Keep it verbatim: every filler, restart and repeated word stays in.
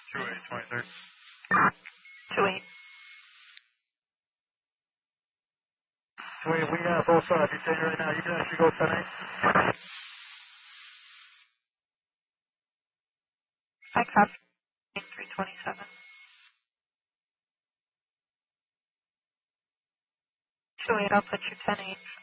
two eight, twenty-third. two eight. two eight, we have both uh, detained right now. You can actually go ten eight. I copy three twenty-seven. two eight, I'll put you ten eight.